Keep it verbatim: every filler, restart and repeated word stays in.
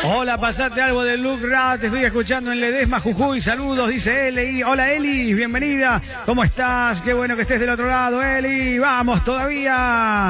Hola, pasate algo de Luke Rat, te estoy escuchando en Ledesma, Jujuy, saludos, dice Eli. Hola Eli, bienvenida, ¿cómo estás? Qué bueno que estés del otro lado, Eli, vamos todavía.